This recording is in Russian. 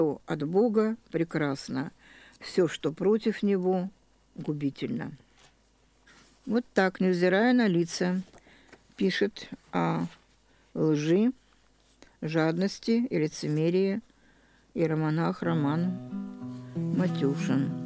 от Бога прекрасно, все, что против Него, губительно. Вот так, невзирая на лица, пишет о лжи, жадности и лицемерии иеромонах Роман Матюшин.